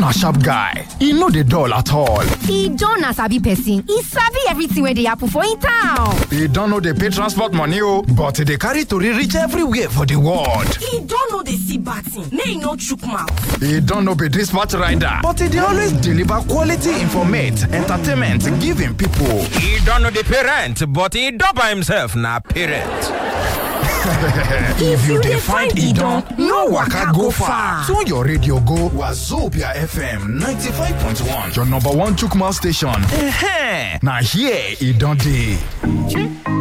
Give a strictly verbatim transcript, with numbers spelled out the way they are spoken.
na sharp guy. E no dey dull at all. E don na sabi person. E sabi everything wey dey happen for in town. E don no dey pay transport money o, but e dey carry tori reach everywhere for the world. E don no dey see bad thing, make e no chook mouth. E don no be dispatch rider, but e dey always deliver quality informate, entertainment, give im people. E don no dey pay rent, but e don by himself na parent. If you dey find Idon, no waka go far. Tune your radio go Wazobia F M ninety-five point one, your number one Chukma station. Eh, na here Idon dey.